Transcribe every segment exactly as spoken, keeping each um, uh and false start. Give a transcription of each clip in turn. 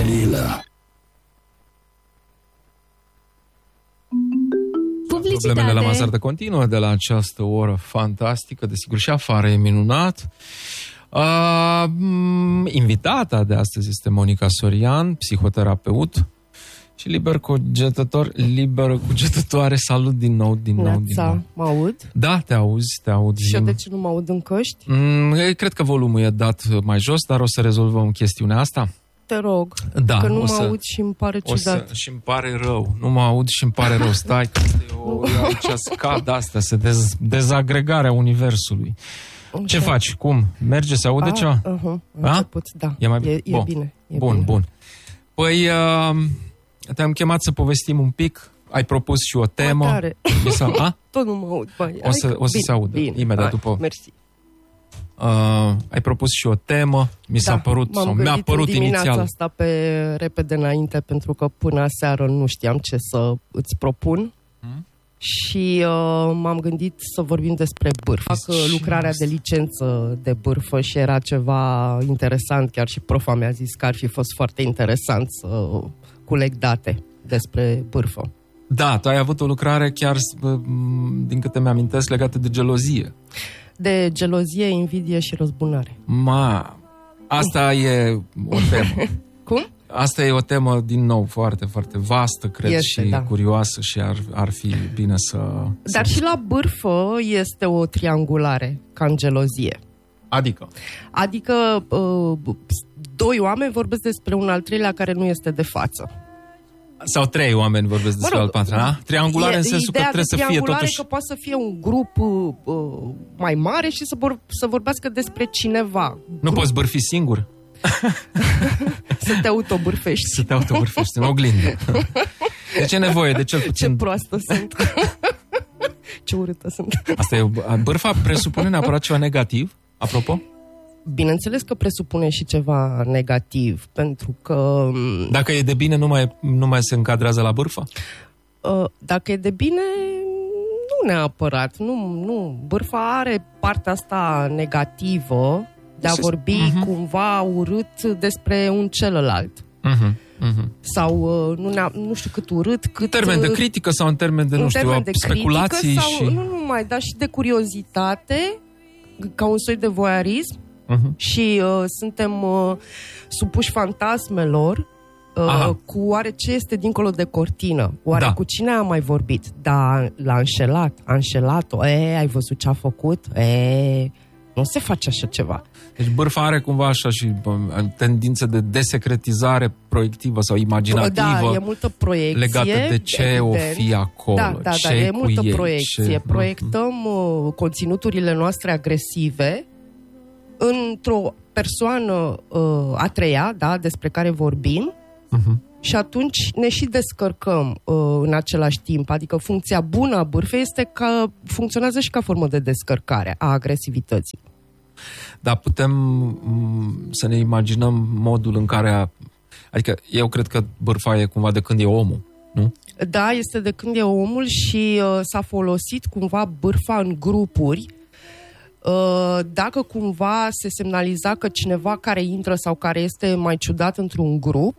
Vanilla. Problemele la Mazar continuă de la această oră fantastică, desigur și afară e minunat. Uh, invitata de astăzi este Monica Sorian, psihoterapeut și liber cugetător, liberă cugetătoare. Salut din nou, din nou, din nou. Mă aud? Da, te auzi, te aud. Și eu de ce nu mă aud în căști? Mm, cred că volumul e dat mai jos, dar o să rezolvăm chestiunea asta. Te rog, da, că nu mă să, aud și îmi pare ciudat. Și îmi pare rău, nu mă aud și îmi pare rău. Stai, că eu, eu aici scad astea, se dez, dezagregarea universului. Okay. Ce faci? Cum? Merge? Se aude A, ceva? Uh-huh, început, da. E, mai e, e bun. bine. E bun, bine. bun. Păi, uh, te-am chemat să povestim un pic. Ai propus și o temă. Mai tare. A? Tot nu mă aud. Băi, o să, o să bine, se audă bine, imediat hai, după. Mersi. Uh, ai propus și o temă, mi s-a da, părut, sau mi-a părut în inițial. asta pe repede înainte, pentru că până aseară nu știam ce să îți propun. Hmm? Și uh, m-am gândit să vorbim despre bârfă. Fac lucrarea de licență de bârfă și era ceva interesant, chiar și profa mi-a zis că ar fi fost foarte interesant să culeg date despre bârfă. Da, tu ai avut o lucrare chiar, din câte mi-amintesc, legată de gelozie. De gelozie, invidie și răzbunare. Ma, asta e o temă. Cum? Asta e o temă, din nou, foarte, foarte vastă, cred, este, și da. curioasă și ar, ar fi bine să... Dar să... și la bârfă este o triangulare, ca în gelozie. Adică? Adică uh, doi oameni vorbesc despre un al treilea care nu este de față. Sau trei oameni vorbesc despre mă rog, al patrulea, Triangulare e, în sensul că trebuie să fie totuși... că poate să fie un grup uh, mai mare și să, vor, să vorbească despre cineva. Nu grup. Poți bârfi singur? Să te autobârfești. Să te autobârfești, în oglindă. De ce nevoie? De cel puțin... Ce proastă sunt. Ce urâtă sunt. Asta e, bârfa presupune neapărat ceva negativ, apropo? Bineînțeles că presupune și ceva negativ, pentru că... Dacă e de bine, nu mai, nu mai se încadrează la bârfă? Dacă e de bine, nu neapărat. Nu, nu. Bârfa are partea asta negativă de a vorbi uh-huh. cumva urât despre un celălalt. Uh-huh. Uh-huh. Sau nu, nu știu cât urât, cât... În termen de critică sau în termen de, nu știu, de speculații sau, și... Nu numai, dar și de curiozitate, ca un soi de voyeurism. Uh-huh. Și uh, suntem uh, supuși fantasmelor uh, cu oare ce este dincolo de cortină. Oare da. Cu cine a mai vorbit? Da, l-a înșelat, a înșelat-o. E, ai văzut ce a făcut? E, nu se face așa ceva. Deci bârfa are cumva așa și tendințe de desecretizare proiectivă sau imaginativă. Da, e multă proiecție. Legată de ce evident. O fi acolo. Da, da, ce da, e multă ei, proiecție. Ce... Proiectăm uh, conținuturile noastre agresive într-o persoană uh, a treia, da, despre care vorbim, uh-huh. și atunci ne și descărcăm uh, în același timp. Adică funcția bună a bârfei este că funcționează și ca formă de descărcare a agresivității. Da, putem m- să ne imaginăm modul în care... A... Adică eu cred că bârfa e cumva de când e omul, nu? Da, este de când e omul și uh, s-a folosit cumva bârfa în grupuri. Dacă cumva se semnaliza că cineva care intră sau care este mai ciudat într-un grup,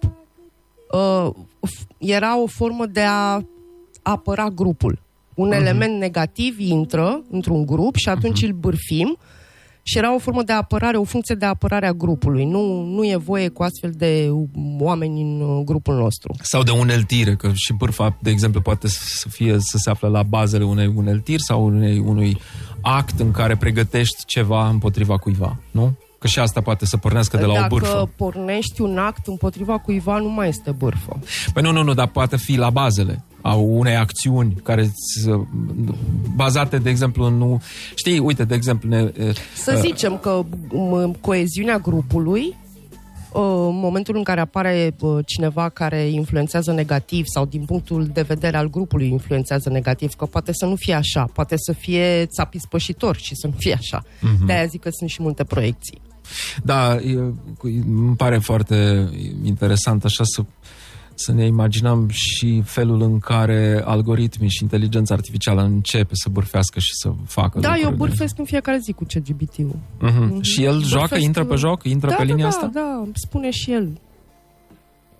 era o formă de a apăra grupul. Un uh-huh. element negativ intră într-un grup și atunci uh-huh. îl bârfim și era o formă de apărare, o funcție de apărare a grupului. Nu, nu e voie cu astfel de oameni în grupul nostru. Sau de uneltire, că și bârfa, de exemplu, poate să fie să se află la bazele unei uneltiri sau unei, unui act în care pregătești ceva împotriva cuiva, nu? Că și asta poate să pornească de la Dacă o bârfă. Dacă pornești un act împotriva cuiva, nu mai este bârfă. Păi nu, nu, nu, dar poate fi la bazele a unei acțiuni care bazate, de exemplu, nu... Știi, uite, de exemplu... Ne, să uh, zicem că coeziunea grupului, în momentul în care apare cineva care influențează negativ sau din punctul de vedere al grupului influențează negativ, că poate să nu fie așa, poate să fie țapi spășitor și să nu fie așa. Uh-huh. De-aia zic că sunt și multe proiecții. Da, e, îmi pare foarte interesant așa să, să ne imaginăm și felul în care algoritmii și inteligența artificială începe să bârfească și să facă Da, lucruri. eu bârfesc în fiecare zi cu ChatGPT-ul. Uh-huh. Mm-hmm. Și el bârfesc... joacă, intră pe joc, intră da, pe linia da, asta? Da, da, spune și el.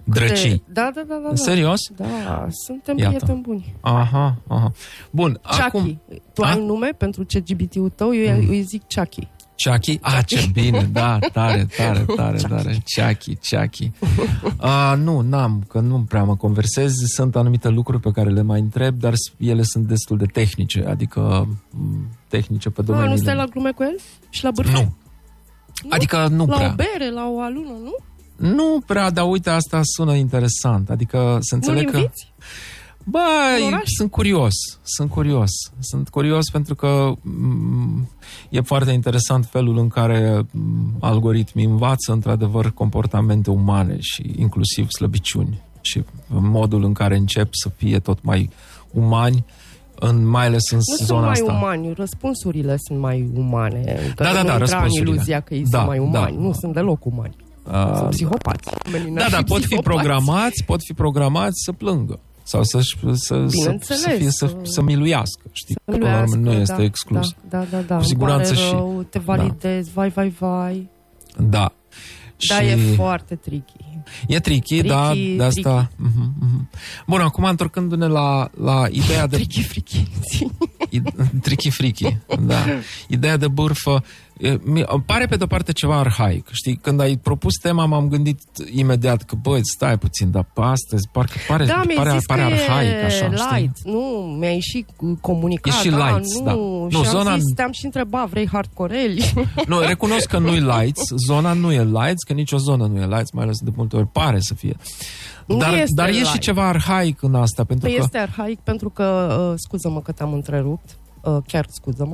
Drăcii. Da, da, da, da. Serios? Da, suntem Iată. prieteni buni. Aha, aha. Bun, Chucky. acum... Tu A? ai un nume pentru C G B T-ul tău? Eu mm. îi zic Chucky. Chucky? Ah, ce bine, da, tare, tare, tare, tare. Chucky, Chucky. Uh, nu, n-am, că nu prea mă conversez. Sunt anumite lucruri pe care le mai întreb, dar ele sunt destul de tehnice, adică tehnice pe domeniile... Ah, nu stai la glume cu el? Și la bârfă? Nu. nu. Adică nu la prea. La o bere, la o alună, nu? Nu prea, dar uite, asta sună interesant. Adică să înțeleg Nu-l că... inviți? Băi, sunt curios, sunt curios. Sunt curios pentru că m- e foarte interesant felul în care m- algoritmii învață într-adevăr comportamente umane și inclusiv slăbiciuni și modul în care încep să fie tot mai umani, în, mai ales în nu zona sunt asta. mai umani, răspunsurile sunt mai umane. Da, da, da, răspunsurile. În iluzia că ei da, sunt mai umani. Da. Nu sunt deloc umani. Uh, sunt psihopați. Da, da, pot fi programați, pot fi programați să plângă. Sau să, să, să, să, fie, să, să miluiască, știi? Să miluiască, nu este da, exclus. Da, da, da, da. Cu siguranță și... Rău, te validezi, da. vai, vai, vai. Da. Da, și... e foarte tricky. E tricky, tricky da, de asta... Uh-huh, uh-huh. Bun, acum întorcându-ne la, la ideea de... Tricky, fricky. Tricky, fricky, da. Ideea de bârfă... Îmi pare pe de-o parte ceva arhaic, știi? Când ai propus tema, m-am gândit imediat că, băi, stai puțin, dar astăzi parcă pare, da, pare, pare arhaic, așa, light, știi? Nu, mi-ai și comunicat. E și da, lights, nu, da. Nu, și zona... am zis, te-am și întrebat, vrei hardcoreli? Nu, recunosc că nu-i lights, zona nu e lights, că nicio zonă nu e lights, mai ales de multe ori pare să fie. Dar, dar e și ceva arhaic în asta, pentru păi că... Este arhaic pentru că, uh, scuză-mă că te-am întrerupt, uh, chiar scuză-mă,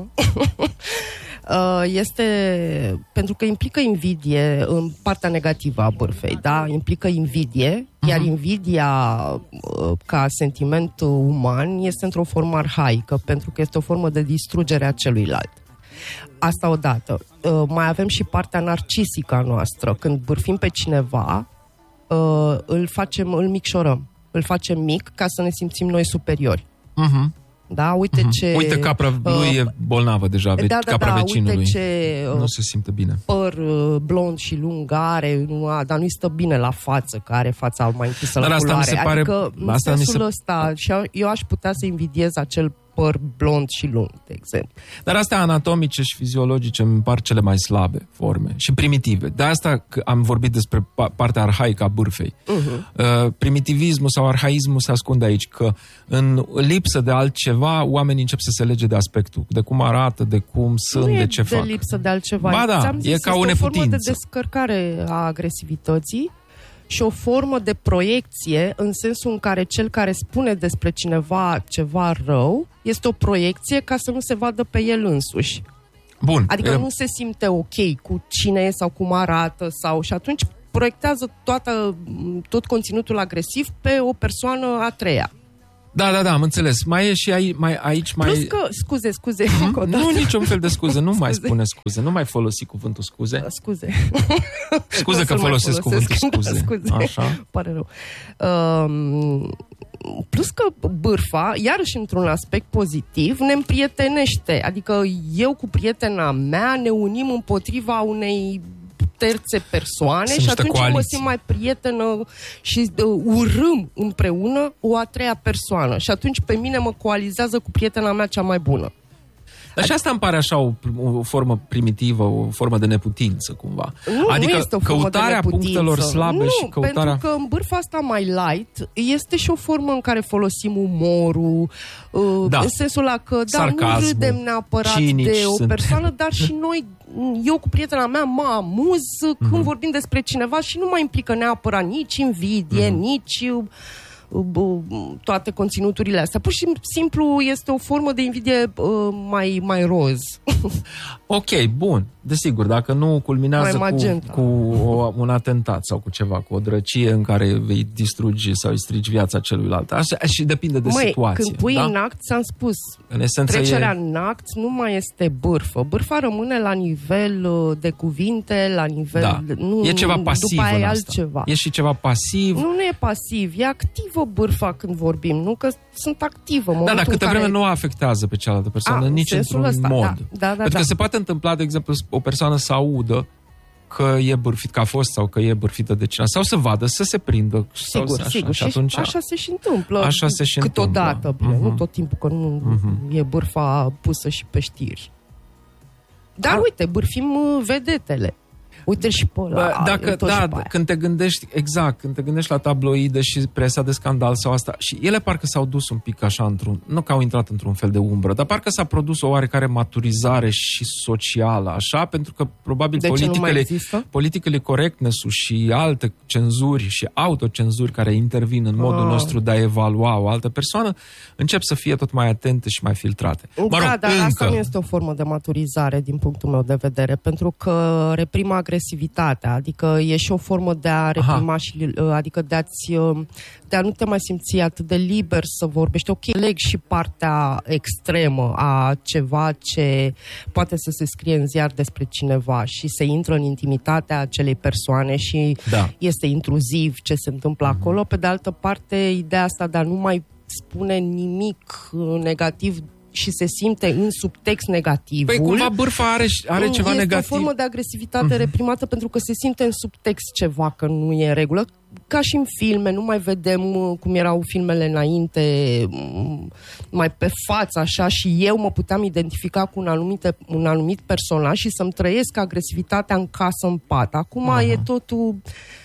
este pentru că implică invidie în partea negativă a bârfei, da? Implică invidie, uh-huh. iar invidia ca sentiment uman este într-o formă arhaică, pentru că este o formă de distrugere a celuilalt. Asta odată. Mai avem și partea narcisică a noastră. Când bârfim pe cineva, îl facem, îl micșorăm, îl facem mic ca să ne simțim noi superiori. Uh-huh. Da, uite uh-huh. ce... Uite, capra lui uh, e bolnavă deja, da, da, capra da, vecinului. Uite ce uh, nu se simte bine. Păr uh, blond și lung are, nu, dar nu-i stă bine la față, că are fața mai închisă dar la asta culoare. Mi se pare, adică, în asta sensul mi se... ăsta, și eu aș putea să invidiez acel păr blond și lung, de exemplu. Dar astea anatomice și fiziologice îmi par cele mai slabe forme și primitive. De asta că am vorbit despre partea arhaică a bârfei. Uh-huh. Uh, primitivismul sau arhaismul se ascunde aici, că în lipsă de altceva, oamenii încep să se lege de aspectul, de cum arată, de cum sunt, nu de ce de fac. Nu e de lipsă de altceva. Ba da, ți-am zis, e ca o neputință. Este o formă de descărcare a agresivității și o formă de proiecție, în sensul în care cel care spune despre cineva ceva rău este o proiecție ca să nu se vadă pe el însuși. Bun. Adică e... nu se simte ok cu cine e sau cum arată sau și atunci proiectează toată, tot conținutul agresiv pe o persoană a treia. Da, da, da, am înțeles. Mai e și ai, mai, aici mai... Plus că, scuze, scuze, hmm? încă o dată. Nu, niciun fel de scuze, nu scuze. mai spune scuze, nu mai folosi cuvântul scuze. Da, scuze. Scuze că folosesc cuvântul scuze. Da, scuze. Așa. Pare rău. Um, plus că bârfa, iarăși într-un aspect pozitiv, ne împrietenește. Adică eu cu prietena mea ne unim împotriva unei terțe persoane Sunt și atunci coaliții. Mă simt mai prietenă și uh, urâm împreună o a treia persoană. Și atunci pe mine mă coalizează cu prietena mea cea mai bună. Dar și asta îmi pare așa o, o formă primitivă, o formă de neputință, cumva. Nu, adică nu este o formă căutarea de punctelor slabe nu, și căutarea... pentru că în bârfa asta mai light este și o formă în care folosim umorul, da. În sensul ăla că da, nu râdem neapărat de o sunt. persoană, dar și noi, eu cu prietena mea mă amuz când mm-hmm. vorbim despre cineva și nu mai implică neapărat nici invidie, mm-hmm. nici... toate conținuturile astea. Pur și simplu este o formă de invidie uh, mai, mai roz. Ok, bun. Desigur, dacă nu culminează cu, cu o, un atentat sau cu ceva, cu o drăcie în care îi distrugi sau îi strici viața celuilalt. Așa, și depinde de Măi, situație. Când pui da? în act, ți-am spus, în esență trecerea e... în act nu mai este bârfă. Bârfa rămâne la nivel de cuvinte, la nivel... Da. Nu, e ceva pasiv după aia în asta. altceva. E și ceva pasiv. Nu, nu e pasiv, e activă bârfa când vorbim, nu că sunt activă. Da, dar câtă care... vreme nu afectează pe cealaltă persoană, A, nici într-un ăsta, mod. Da, da, da, Pentru da. că se poate întâmpla, de exemplu, o persoană să audă că e bârfit, că a fost sau că e bârfită de cineva. Sau să vadă, să se prindă. Sigur, sau să, așa, sigur. Și atunci, așa se și întâmplă. Așa se și câteodată, întâmplă. bine, Uh-huh. nu tot timpul, că nu uh-huh. e bârfa pusă și pe știri. Dar Ar... uite, bârfim vedetele. Uite și pe ăla. Dacă, da, când te gândești, exact, când te gândești la tabloide și presa de scandal sau asta, și ele parcă s-au dus un pic așa într-un, nu că au intrat într-un fel de umbră, dar parcă s-a produs o oarecare maturizare și socială, așa, pentru că probabil politicele, politicele correctness-ul și alte cenzuri și autocenzuri care intervin în modul ah. nostru de a evalua o altă persoană, încep să fie tot mai atente și mai filtrate. Mă rog, da, dar încă... asta nu este o formă de maturizare din punctul meu de vedere, pentru că reprimă agresivitatea, adică e și o formă de a reprima Aha. și, adică de a-ți, de a nu te mai simți atât de liber să vorbești. Ok, leg și partea extremă a ceva ce poate să se scrie în ziar despre cineva și se intră în intimitatea acelei persoane și da. este intruziv ce se întâmplă uh-huh. acolo. Pe de altă parte, ideea asta de a nu mai spune nimic negativ și se simte în subtext negativul. Păi cumva bârfa are, are ceva este negativ. Este o formă de agresivitate uh-huh. reprimată pentru că se simte în subtext ceva că nu e în regulă. Ca și în filme, nu mai vedem cum erau filmele înainte, mai pe față așa, și eu mă puteam identifica cu un anumit, un anumit personaj și să-mi trăiesc agresivitatea în casă, în pat. Acum uh-huh. e totul...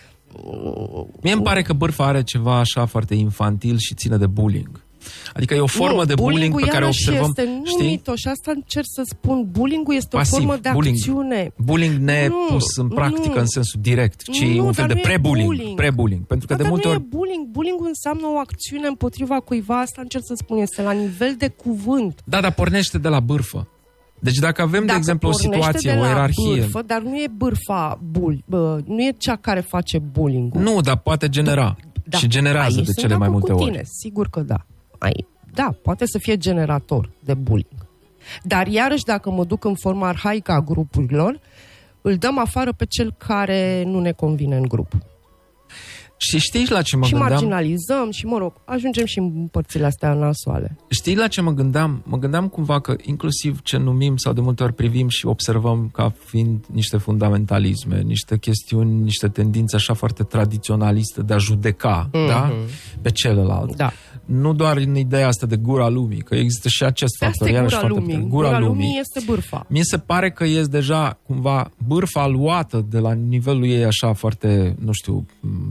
Mie îmi pare că bârfa are ceva așa foarte infantil și ține de bullying. Adică e o formă nu, de bullying pe care o observăm. Este, nu, știi? Mito, și asta încerc să spun. Bullying-ul este Pasiv, o formă de bullying. acțiune. Bullying nepus în practică, nu, în sensul direct, ci nu, un fel de pre-bullying. Bullying. Pre-bullying. Pentru că da, de dar multe nu ori... e bullying. Bullying înseamnă o acțiune împotriva cuiva. Asta încerc să spun. Este la nivel de cuvânt. Da, dar pornește de la bârfă. Deci dacă avem, dacă de exemplu, o situație, o ierarhie... Bârfă, dar nu e bârfa bull, bă, nu e cea care face bullying-ul. Nu, dar poate genera. Da, și generează ai, de cele mai multe ori. Tine, sigur că da. Ai. Da, poate să fie generator de bullying. Dar iarăși, dacă mă duc în forma arhaică a grupurilor, îl dăm afară pe cel care nu ne convine în grup. Și știi la ce mă și gândeam? Și marginalizăm și, mă rog, ajungem și în părțile astea nasoale. Știi la ce mă gândeam? Mă gândeam cumva că inclusiv ce numim sau de multe ori privim și observăm ca fiind niște fundamentalisme, niște chestiuni, niște tendințe așa foarte tradiționaliste de a judeca, mm-hmm. da? Pe celălalt. Da. Nu doar în ideea asta de gura lumii, că există și acest factor. Asta e gura lumii. Gura, gura lumii. lumii este bârfa. Mie se pare că este deja cumva bârfa luată de la nivelul ei așa foarte, nu știu...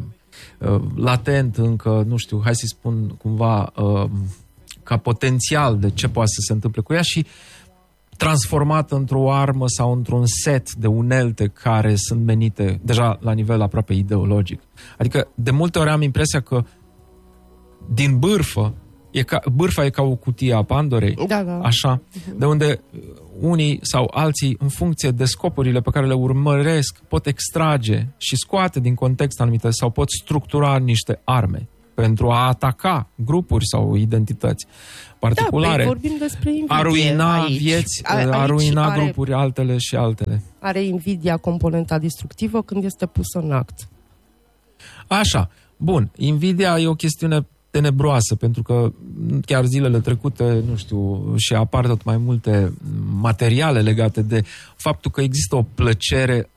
latent încă, nu știu, hai să-i spun cumva ca potențial de ce poate să se întâmple cu ea și transformată într-o armă sau într-un set de unelte care sunt menite deja la nivel aproape ideologic. Adică de multe ori am impresia că din bârfă e ca, bârfa e ca o cutie a Pandorei, da, da. Așa, uh-huh. de unde unii sau alții, în funcție de scopurile pe care le urmăresc, pot extrage și scoate din context anumite sau pot structura niște arme pentru a ataca grupuri sau identități particulare. Da, vorbim despre invidie. A ruina aici. vieți, a, a ruina are, grupuri altele și altele. Are invidia componenta distructivă când este pusă în act. Așa, bun. Invidia e o chestiune tenebroasă, pentru că chiar zilele trecute, nu știu, și apar tot mai multe materiale legate de faptul că există o plăcere